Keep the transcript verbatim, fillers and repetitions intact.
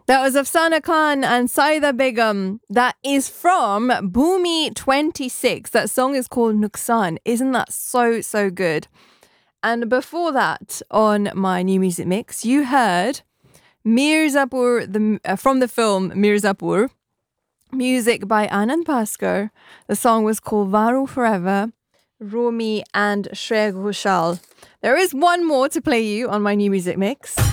That was Afsana Khan and Saida Begum. That is from Bhumi twenty-six. That song is called Nuksan. Isn't that so, so good? And before that, on my new music mix, you heard Mirzapur the, uh, from the film Mirzapur. Music by Anand Bhaskar. The song was called Varu Forever, Rumi and Shreya Ghoshal. There is one more to play you on my new music mix.